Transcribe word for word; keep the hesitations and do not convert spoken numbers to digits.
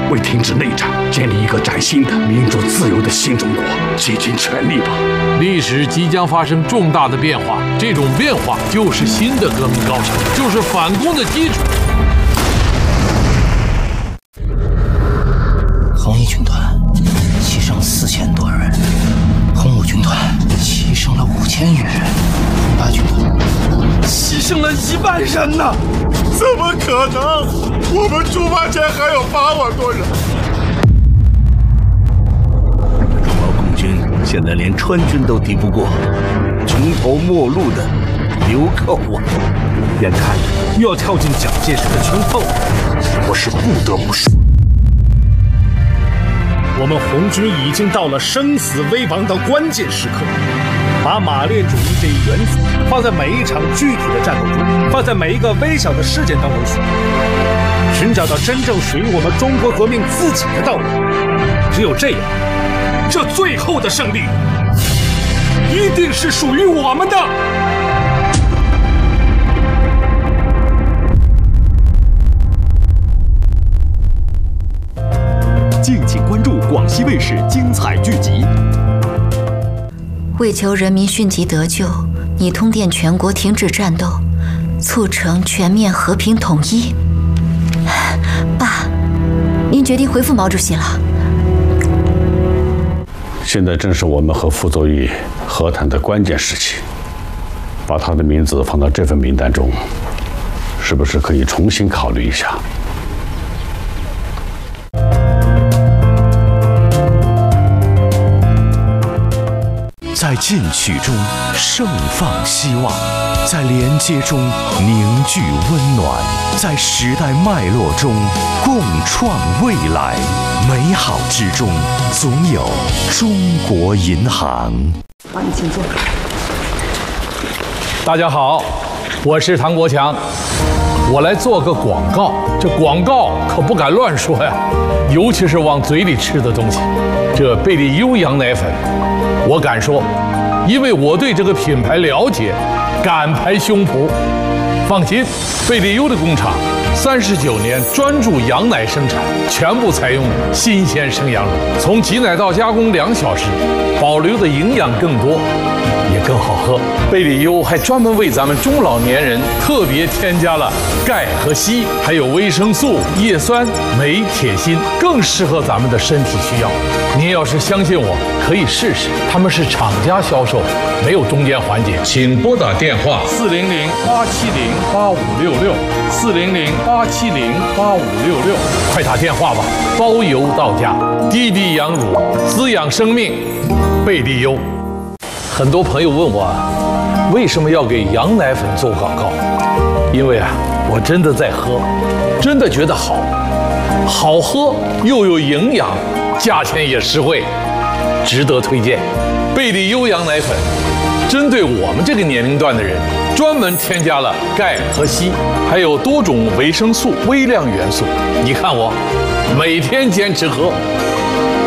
为停止内战，建立一个崭新的民主自由的新中国，竭尽全力吧。 历史即将发生重大的变化，这种变化就是新的革命高潮，就是反攻的基础。 红一军团牺牲四千多人，红五军团牺牲了五千余人，红八军团牺牲了一万人呢！怎么可能？我们出发前还有八万多人。 这中毛共军现在连川军都敌不过，穷途末路的留靠我， 眼看着又要跳进蒋介石的圈套，我是不得不说。我们红军已经到了生死危亡的关键时刻，把马列主义这一原则放在每一场具体的战斗中，放在每一个微小的事件当中去，寻找到真正属于我们中国革命自己的道路。只有这样，这最后的胜利一定是属于我们的。 敬请关注广西卫视精彩剧集。 为求人民迅疾得救，拟通电全国停止战斗，促成全面和平统一。爸，您决定回复毛主席了。 现在正是我们和傅作义和谈的关键时期，把他的名字放到这份名单中，是不是可以重新考虑一下？ 在进取中盛放希望，在连接中凝聚温暖，在时代脉络中共创未来。美好之中总有中国银行。 好，你请坐。 大家好，我是唐国强，我来做个广告。这广告可不敢乱说呀，尤其是往嘴里吃的东西。这贝利优羊奶粉，我敢说，因为我对这个品牌了解，敢拍胸脯。放心，贝利优的工厂三十九年专注羊奶生产，全部采用新鲜生羊乳，从挤奶到加工两小时，保留的营养更多，也更好喝。贝利优还专门为咱们中老年人特别添加了钙和硒，还有维生素、叶酸、镁、铁、锌，更适合咱们的身体需要。您要是相信我，可以试试。他们是厂家销售，没有中间环节。请拨打电话四零零八七零八五六六，四零零八七零八五六六，快打电话吧，包邮到家。滴滴羊乳，滋养生命，贝利优。很多朋友问我，为什么要给羊奶粉做广告？因为啊，我真的在喝，真的觉得好，好喝又有营养，价钱也实惠，值得推荐。贝利优羊奶粉针对我们这个年龄段的人，专门添加了钙和硒，还有多种维生素、微量元素。你看我每天坚持喝，